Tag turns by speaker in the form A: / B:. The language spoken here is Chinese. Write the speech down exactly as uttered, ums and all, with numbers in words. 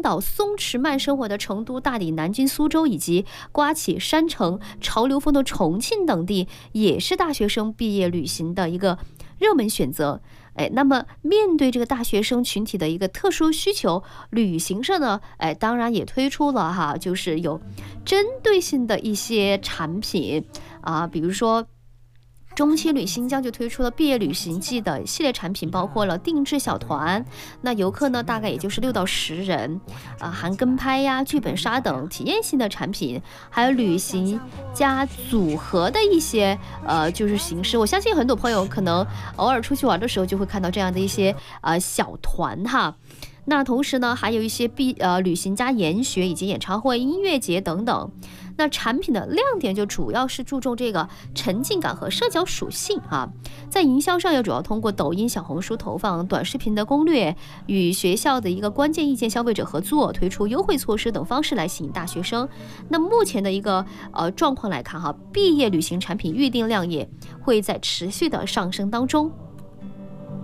A: 岛、松弛慢生活的成都、大理、南京、苏州，以及刮起山城潮流风的重庆等地，也是大学生毕业旅行的一个热门选择。哎，那么面对这个大学生群体的一个特殊需求，旅行社呢，哎，当然也推出了哈，就是有针对性的一些产品啊，比如说中期旅新疆就推出了毕业旅行季的系列产品，包括了定制小团，那游客呢大概也就是六到十人，啊，含跟拍呀、剧本杀等体验性的产品，还有旅行加组合的一些呃就是形式。我相信很多朋友可能偶尔出去玩的时候就会看到这样的一些呃小团哈。那同时呢，还有一些必呃旅行加研学以及演唱会、音乐节等等。那产品的亮点就主要是注重这个沉浸感和社交属性啊，在营销上也主要通过抖音、小红书投放短视频的攻略，与学校的一个关键意见消费者合作，推出优惠措施等方式来吸引大学生。那目前的一个呃状况来看哈，毕业旅行产品预订量也会在持续的上升当中。